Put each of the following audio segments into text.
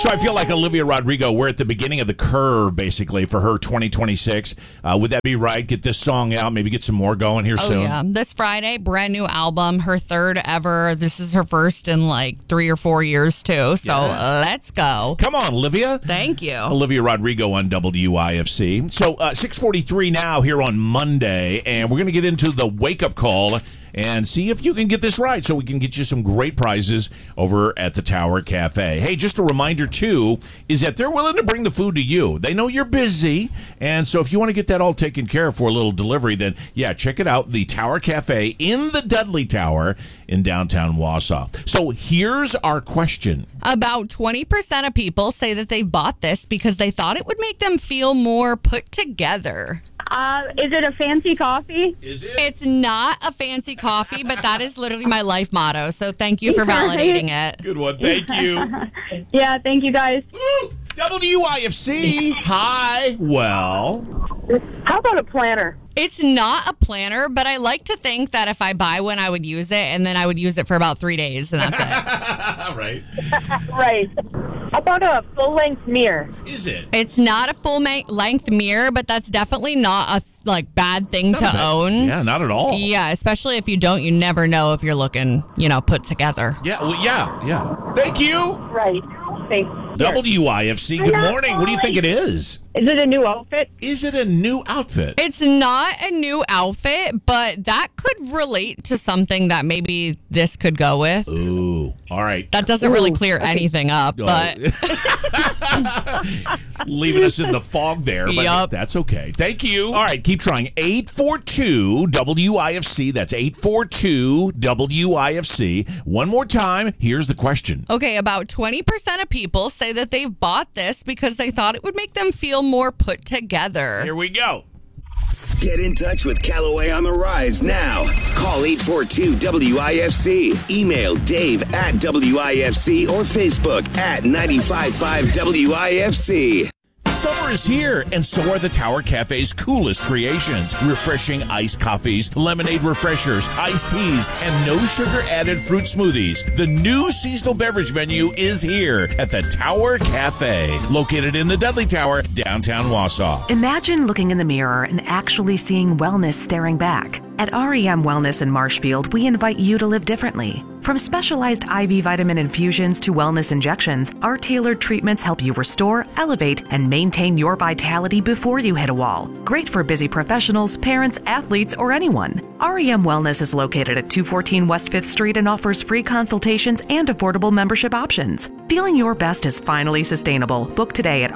So I feel like Olivia Rodrigo, we're at the beginning of the curve, basically, for her 2026. Would that be right? Get this song out, maybe get some more going here soon. Yeah. This Friday, brand new album, her third ever. This is her first in like 3 or 4 years, too. So let's go. Come on, Olivia. Thank you. Olivia Rodrigo on WIFC. So 6:43 now here on Monday, and we're going to get into the wake-up call and see if you can get this right so we can get you some great prizes over at the Tower Cafe. Hey, just a reminder, too, is that they're willing to bring the food to you. They know you're busy, and so if you want to get that all taken care of for a little delivery, then, yeah, check it out, the Tower Cafe in the Dudley Tower in downtown Wausau. So here's our question. About 20% of people say that they bought this because they thought it would make them feel more put together. Is it a fancy coffee? Is it? It's not a fancy coffee, but that is literally my life motto. So thank you for validating it. Good one. Thank you. Yeah, thank you guys. Woo! WIFC. Hi. Well, How about a planner? It's not a planner, but I like to think that if I buy one, I would use it, and then I would use it for about 3 days, and that's it. right. Right. How about a full-length mirror? Is it? It's not a full-length mirror, but that's definitely not a bad thing to own. Yeah, not at all. Yeah, especially if you don't, you never know if you're looking, put together. Yeah, well, yeah. Thank you. Right. Thanks. WIFC, good morning. What do you think it is? Is it a new outfit? Is it a new outfit? It's not a new outfit, but that could relate to something that maybe this could go with. Ooh, all right. That doesn't really clear anything up, but... Leaving us in the fog there, but Yup. that's okay. Thank you. All right, keep trying. 842-WIFC. That's 842-WIFC. One more time. Here's the question. Okay, about 20% of people say that they've bought this because they thought it would make them feel more put together. Here we go. Get in touch with Callaway on the Rise now. Call 842-WIFC. Email Dave@WIFC or Facebook @955WIFC. Summer is here, and so are the Tower Cafe's coolest creations. Refreshing iced coffees, lemonade refreshers, iced teas, and no sugar-added fruit smoothies. The new seasonal beverage menu is here at the Tower Cafe, located in the Dudley Tower, downtown Wausau. Imagine looking in the mirror and actually seeing wellness staring back. At REM Wellness in Marshfield, we invite you to live differently. From specialized IV vitamin infusions to wellness injections, our tailored treatments help you restore, elevate, and maintain your vitality before you hit a wall. Great for busy professionals, parents, athletes, or anyone. REM Wellness is located at 214 West 5th Street and offers free consultations and affordable membership options. Feeling your best is finally sustainable. Book today at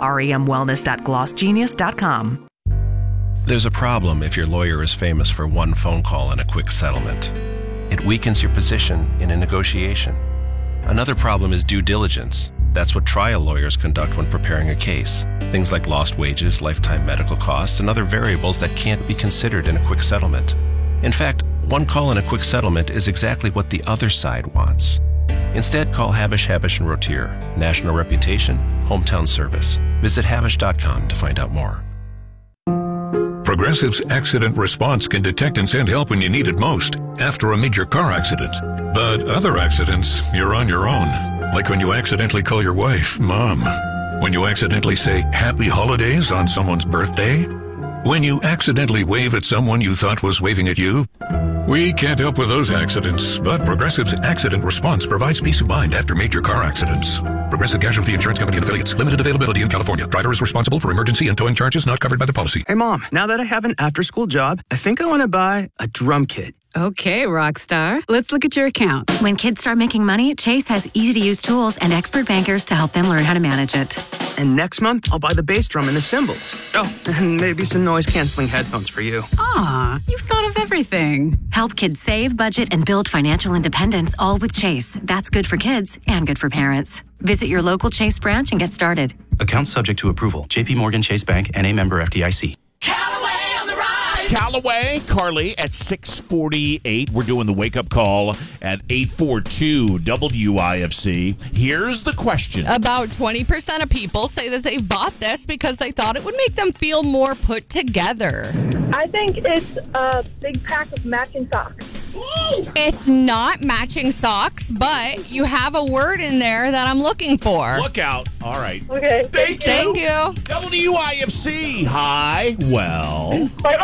remwellness.glossgenius.com. There's a problem if your lawyer is famous for one phone call and a quick settlement. It weakens your position in a negotiation. Another problem is due diligence. That's what trial lawyers conduct when preparing a case. Things like lost wages, lifetime medical costs, and other variables that can't be considered in a quick settlement. In fact, one call and a quick settlement is exactly what the other side wants. Instead, call Habish, Habish & Rotier. National reputation, hometown service. Visit Habish.com to find out more. Progressive's accident response can detect and send help when you need it most, after a major car accident. But other accidents, you're on your own. Like when you accidentally call your wife Mom. When you accidentally say Happy Holidays on someone's birthday. When you accidentally wave at someone you thought was waving at you. We can't help with those accidents, but Progressive's accident response provides peace of mind after major car accidents. Progressive Casualty Insurance Company and Affiliates. Limited availability in California. Driver is responsible for emergency and towing charges not covered by the policy. Hey, Mom, now that I have an after-school job, I think I want to buy a drum kit. Okay, Rockstar. Let's look at your account. When kids start making money, Chase has easy-to-use tools and expert bankers to help them learn how to manage it. And next month, I'll buy the bass drum and the cymbals. Oh, and maybe some noise-canceling headphones for you. Aw, you've thought of everything. Help kids save, budget, and build financial independence, all with Chase. That's good for kids and good for parents. Visit your local Chase branch and get started. Account subject to approval. J.P. Morgan Chase Bank, N.A. member FDIC. Callaway, Carly at 6:48. We're doing the wake-up call at 842-WIFC. Here's the question. About 20% of people say that they've bought this because they thought it would make them feel more put together. I think it's a big pack of matching socks. It's not matching socks, but you have a word in there that I'm looking for. Look out. All right. Okay. Thank you. Thank you. WIFC. Hi. Well.